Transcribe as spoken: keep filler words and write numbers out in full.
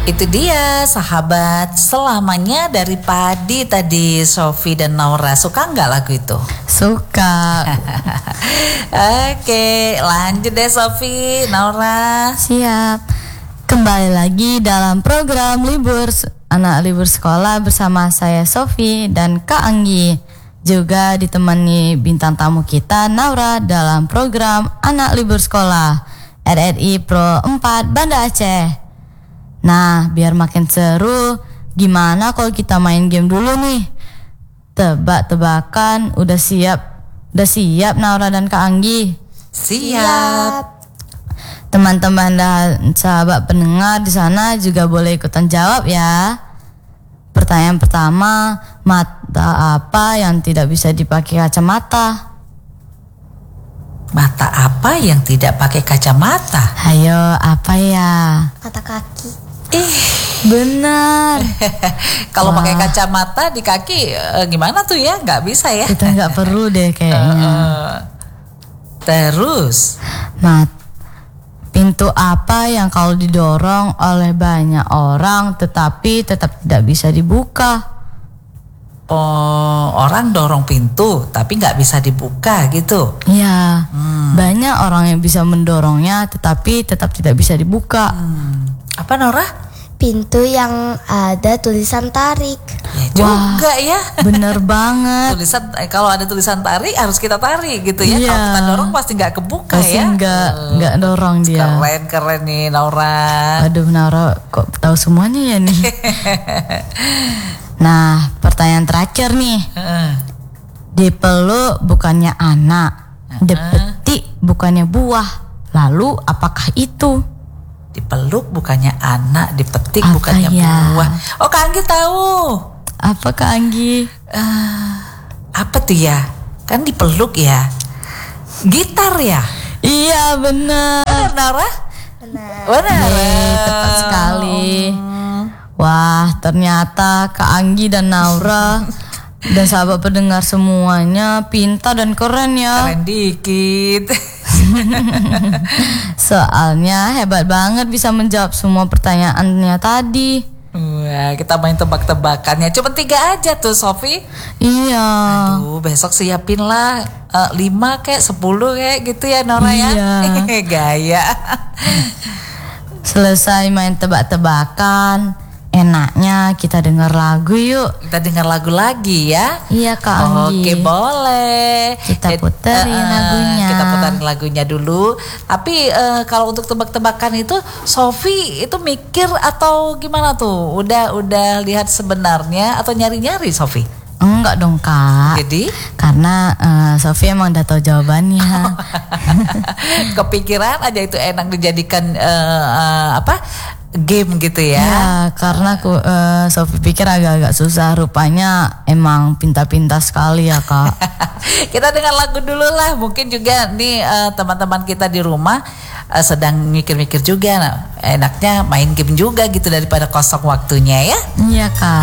Itu dia sahabat selamanya dari Padi tadi, Sofi dan Naura. Suka nggak lagu itu? Suka. Oke, lanjut deh Sofi, Naura. Siap. Kembali lagi dalam program libur anak libur sekolah bersama saya Sofi dan Kak Anggi. Juga ditemani bintang tamu kita Naura dalam program anak libur sekolah R R I Pro empat Banda Aceh. Nah, biar makin seru, gimana kalau kita main game dulu nih? Tebak-tebakan, udah siap? Udah siap Naura dan Kak Anggi? Siap. Teman-teman dan sahabat pendengar di sana juga boleh ikutan jawab ya. Pertanyaan pertama, mata apa yang tidak bisa dipakai kacamata? Mata apa yang tidak pakai kacamata? Ayo, apa ya? Mata kaki. Ih, benar. Kalau pakai kacamata di kaki eh, gimana tuh ya? Nggak bisa ya? Kita nggak perlu deh kayaknya. Uh, terus, Mat, pintu apa yang kalau didorong oleh banyak orang tetapi tetap tidak bisa dibuka? oh, orang dorong pintu tapi nggak bisa dibuka gitu. Ya, Hmm. banyak orang yang bisa mendorongnya tetapi tetap tidak bisa dibuka. Hmm. Apa Nora? Pintu yang ada tulisan tarik. Ya juga ya. Bener banget. Tulisan eh, kalau ada tulisan tarik harus kita tarik gitu ya. Iya. Kalau kita dorong pasti nggak kebuka Pasti ya. nggak nggak dorong dia. Keren keren nih Naura. Aduh Naura kok tahu semuanya ya nih. Nah, pertanyaan terakhir nih. Heeh. Dipeluk bukannya anak, dipetik bukannya buah. Lalu apakah itu? Dipeluk bukannya anak, dipetik Apa bukannya ya? buah. Oh, Kak Anggi tahu. Apa Kak Anggi? Eh, apa tuh ya? Kan dipeluk ya. Gitar ya? Iya benar. Benar, Naura? Benar. Benar. Yeay, tepat sekali. Wah, ternyata Kak Anggi dan Naura dan sahabat pendengar semuanya pintar dan keren ya. Keren dikit. Soalnya hebat banget bisa menjawab semua pertanyaannya tadi. Wah, kita main tebak-tebakannya. Cuma tiga aja tuh, Sofi. Iya. Aduh, besok siapin lah uh, lima kayak sepuluh kayak gitu ya Nora ya. Iya. Gaya. Selesai main tebak-tebakan, enaknya kita dengar lagu yuk. Kita dengar lagu lagi ya. Iya Kak Anggi. Oke, boleh. Kita Jadi, puterin eh, lagunya. Kita puterin lagunya dulu. Tapi eh, kalau untuk tebak-tebakan itu Sofi itu mikir atau gimana tuh? Udah udah lihat sebenarnya atau nyari-nyari Sofi? Enggak dong Kak. Jadi Karena uh, Sofi emang udah tahu jawabannya. kepikiran aja itu enak dijadikan eh, eh, apa? Game gitu ya. Ya, karena aku uh, Sofi pikir agak-agak susah, rupanya emang pintar-pintar sekali ya Kak. Kita dengar lagu dulu lah. Mungkin juga nih uh, teman-teman kita di rumah uh, sedang mikir-mikir juga. Nah, enaknya main game juga gitu daripada kosong waktunya ya. Iya Kak.